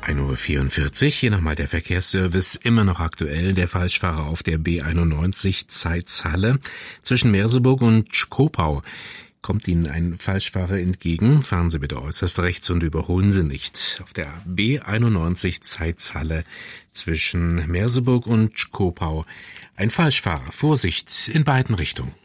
1:44 Uhr, hier nochmal der Verkehrsservice, immer noch aktuell. Der Falschfahrer auf der B91 Zeitz-Halle zwischen Merseburg und Schkopau. Kommt Ihnen ein Falschfahrer entgegen, fahren Sie bitte äußerst rechts und überholen Sie nicht. Auf der B91 Zeitz-Halle zwischen Merseburg und Schkopau ein Falschfahrer. Vorsicht in beiden Richtungen.